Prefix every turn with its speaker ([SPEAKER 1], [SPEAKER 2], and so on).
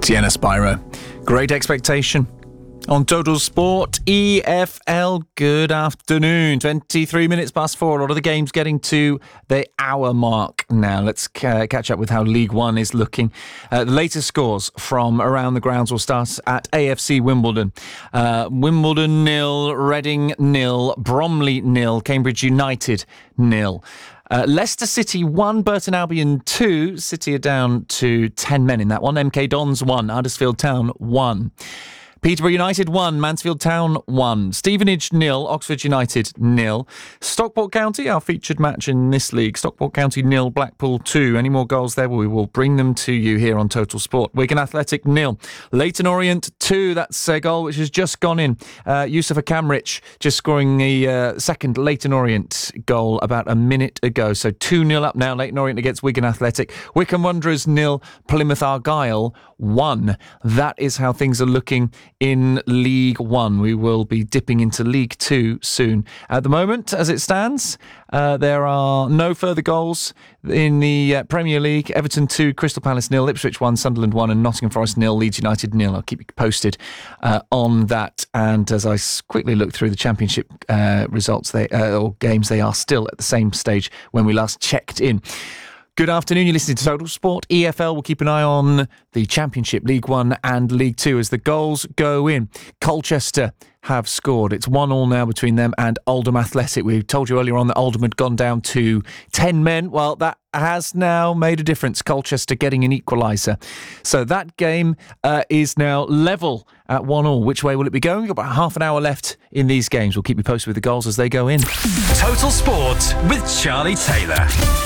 [SPEAKER 1] Sienna Spyro. Great Expectation. On Total Sport, EFL, good afternoon. 23 minutes past 4. A lot of the games getting to the hour mark now. Let's catch up with how League One is looking. The latest scores from around the grounds will start at AFC Wimbledon. Wimbledon 0, Reading 0, Bromley 0, Cambridge United 0. Leicester City 1, Burton Albion 2. City are down to 10 men in that one. MK Dons 1, Huddersfield Town 1. Peterborough United 1, Mansfield Town 1, Stevenage 0, Oxford United 0. Stockport County, our featured match in this league, Stockport County 0, Blackpool 2. Any more goals there, we will bring them to you here on Total Sport. Wigan Athletic 0, Leyton Orient 2, that's a goal which has just gone in. Yusufa Kamrich just scoring the second Leyton Orient goal about a minute ago. So 2-0 up now, Leyton Orient against Wigan Athletic. Wycombe Wanderers 0, Plymouth Argyle 1. That is how things are looking in League One. We will be dipping into League Two soon. At the moment, as it stands, there are no further goals in the Premier League. Everton 2, Crystal Palace 0, Ipswich 1, Sunderland 1 and Nottingham Forest 0, Leeds United 0. I'll keep you posted on that. And as I quickly look through the Championship results or games, they are still at the same stage when we last checked in. Good afternoon, you're listening to Total Sport. EFL will keep an eye on the Championship, League 1 and League 2 as the goals go in. Colchester have scored. It's 1-1 now between them and Oldham Athletic. We told you earlier on that Oldham had gone down to 10 men. Well, that has now made a difference. Colchester getting an equaliser. So that game is now level at 1-1. Which way will it be going? We've got about half an hour left in these games. We'll keep you posted with the goals as they go in.
[SPEAKER 2] Total Sport with Charlie Taylor.